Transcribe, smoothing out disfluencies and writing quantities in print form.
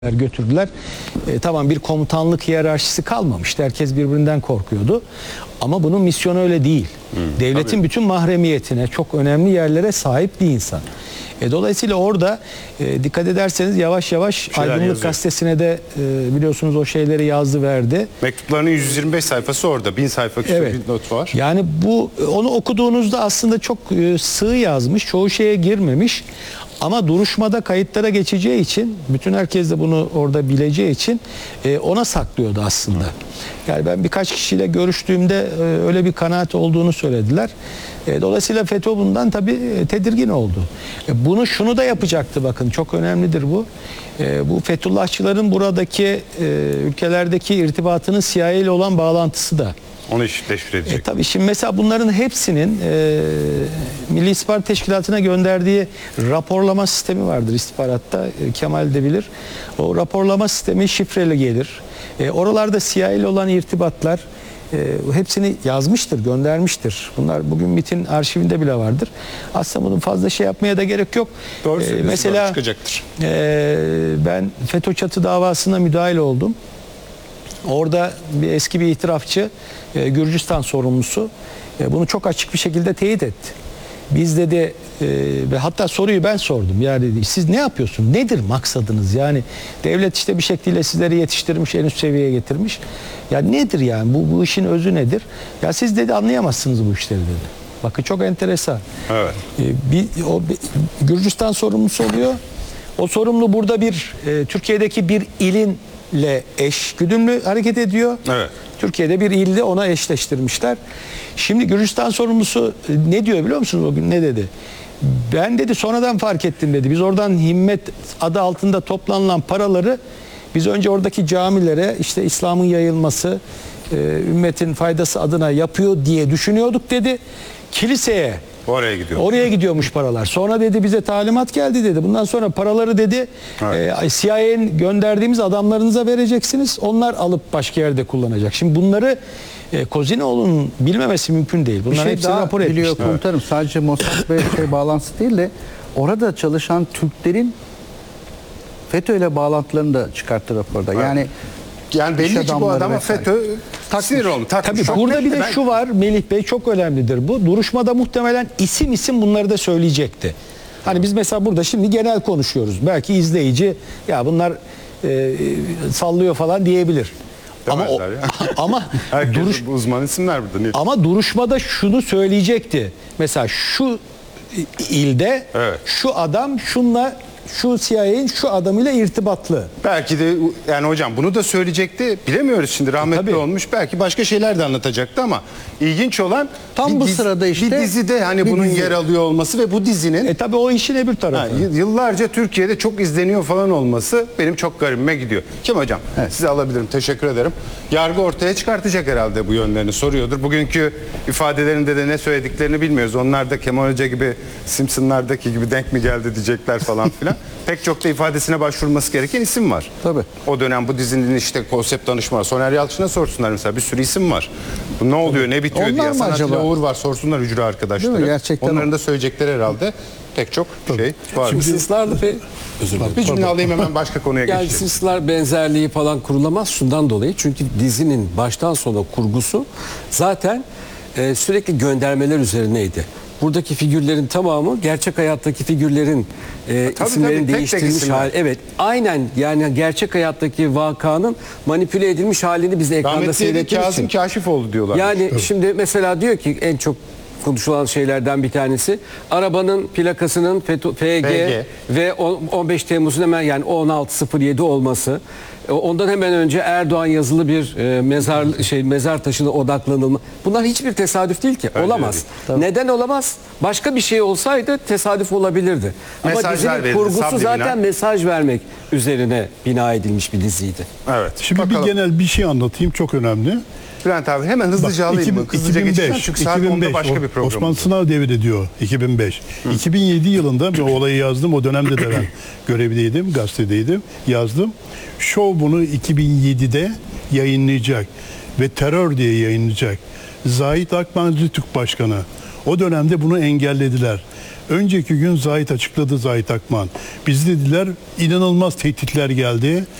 götürdüler. Tamam, bir komutanlık hiyerarşisi kalmamıştı. Herkes birbirinden korkuyordu. Ama bunun misyonu öyle değil. Devletin tabii. bütün mahremiyetine, çok önemli yerlere sahip bir insan. Dolayısıyla orada dikkat ederseniz yavaş yavaş Aydınlık yazıyor. Gazetesi'ne de biliyorsunuz o şeyleri yazdı verdi. Mektuplarının 125 sayfası orada. 1000 sayfa küsur Evet. bir not var. Yani onu okuduğunuzda aslında çok sığ yazmış, çoğu şeye girmemiş. Ama duruşmada kayıtlara geçeceği için, bütün herkes de bunu orada bileceği için ona saklıyordu aslında. Yani ben birkaç kişiyle görüştüğümde öyle bir kanaat olduğunu söylediler. Dolayısıyla FETÖ bundan tabii tedirgin oldu. Şunu da yapacaktı, bakın çok önemlidir bu. Bu Fethullahçıların buradaki ülkelerdeki irtibatının CIA ile olan bağlantısı da. Onu teşvik edecek. Tabii şimdi mesela bunların hepsinin Milli İstihbarat Teşkilatı'na gönderdiği raporlama sistemi vardır istihbaratta. Kemal de bilir. O raporlama sistemi şifreli gelir. Oralarda CIA ile olan irtibatlar hepsini yazmıştır, göndermiştir. Bunlar bugün MİT'in arşivinde bile vardır. Aslında bunun fazla şey yapmaya da gerek yok. Doğru söylüyorsun. Mesela Çıkacaktır. Ben FETÖ çatı davasına müdahil oldum. Orada eski bir itirafçı, Gürcistan sorumlusu bunu çok açık bir şekilde teyit etti. Biz dedi ve hatta soruyu ben sordum. Ya dedi, siz ne yapıyorsunuz? Nedir maksadınız? Yani devlet işte bir şekilde sizleri yetiştirmiş, en üst seviyeye getirmiş. Ya nedir yani? Bu işin özü nedir? Ya siz dedi anlayamazsınız bu işleri dedi. Bakın çok enteresan. Evet. Gürcistan sorumlusu oluyor. O sorumlu burada Türkiye'deki bir ilinle eşgüdümlü hareket ediyor. Evet. Türkiye'de bir ilde ona eşleştirmişler. Şimdi Gürcistan sorumlusu ne diyor biliyor musunuz o gün? Ne dedi? Ben dedi sonradan fark ettim dedi. Biz oradan himmet adı altında toplanılan paraları biz önce oradaki camilere işte İslam'ın yayılması, ümmetin faydası adına yapıyor diye düşünüyorduk dedi. Kiliseye oraya gidiyormuş paralar. Sonra dedi bize talimat geldi dedi. Bundan sonra paraları dedi CIA'nin gönderdiğimiz adamlarınıza vereceksiniz. Onlar alıp başka yerde kullanacak. Şimdi bunları Kozinoğlu'nun bilmemesi mümkün değil. Bunlar Bir şey hepsini daha rapor biliyor etmişler. komutanım. Sadece Mossad ve bağlantısı değil de orada çalışan Türklerin FETÖ ile bağlantılarını da çıkarttı raporda. Yani belli ki bu adama FETÖ sinir olmuş. Tabii burada bir de şu var Melih Bey, çok önemlidir bu. Duruşmada muhtemelen isim bunları da söyleyecekti. Hani biz mesela burada şimdi genel konuşuyoruz. Belki izleyici ya bunlar sallıyor falan diyebilir. Ama uzman isimler burada. Ama duruşmada şunu söyleyecekti. Mesela şu ilde şu adam şunla, şu CIA'nin şu adamıyla irtibatlı. Belki de yani hocam bunu da söyleyecekti. Bilemiyoruz şimdi, rahmetli olmuş. Belki başka şeyler de anlatacaktı ama ilginç olan tam bu sırada işte bir dizide hani bunun yer alıyor olması ve bu dizinin tabii o işin öbür tarafı. Yıllarca Türkiye'de çok izleniyor falan olması benim çok garibime gidiyor. Kim hocam? Sizi alabilirim. Teşekkür ederim. Yargı ortaya çıkartacak herhalde bu yönlerini, soruyordur. Bugünkü ifadelerinde de ne söylediklerini bilmiyoruz. Onlar da Kemal Hoca gibi, Simpsonlardaki gibi denk mi geldi diyecekler falan filan. Pek çok da ifadesine başvurulması gereken isim var. Tabii. O dönem bu dizinin işte konsept danışmanı Soner Yalçın'a sorsunlar mesela, bir sürü isim var. Bu ne oluyor, ne bitiyor Onlar diye. mı Sanatçı acaba? Uğur var, sorsunlar hücre arkadaşları. Gerçekten onların da söyleyecekleri herhalde pek çok şey var. Şimdi sıslarla ve Bir cümle alayım hemen başka konuya yani geçelim. sıslar benzerliği falan kurulamaz şundan dolayı. Çünkü dizinin baştan sona kurgusu zaten sürekli göndermeler üzerineydi. Buradaki figürlerin tamamı gerçek hayattaki figürlerin isimlerin tek değiştirilmiş hali. Evet, aynen, yani gerçek hayattaki vakanın manipüle edilmiş halini biz ekranda Rahmetli seyrettiğimiz Kazım için. Kaşifoğlu diyorlar. Yani şimdi mesela diyor ki en çok konuşulan şeylerden bir tanesi arabanın plakasının FG ve 15 Temmuz'un hemen yani 16.07 olması. Ondan hemen önce Erdoğan yazılı bir mezar taşına odaklanılma. Bunlar hiçbir tesadüf değil ki. Olamaz. Neden olamaz? Başka bir şey olsaydı tesadüf olabilirdi. Mesajlar ama dizinin verildi, kurgusu subliminal. zaten mesaj vermek üzerine bina edilmiş bir diziydi. Evet. Şimdi Bakalım. bir genel bir şey anlatayım, çok önemli. Bülent abi hemen hızlıca alayım. Hızlıca geçeceğim çünkü saat 10'da başka bir program. Osman Sınav devrediyor 2005. 2007 yılında bir olayı yazdım. O dönemde de ben görevliydim, gazetedeydim. Yazdım. Show bunu 2007'de yayınlayacak ve Terör diye yayınlayacak. Zahit Akman Türk Başkanı. O dönemde bunu engellediler. Önceki gün Zahit açıkladı, Zahit Akman. Biz dediler inanılmaz tehditler geldi.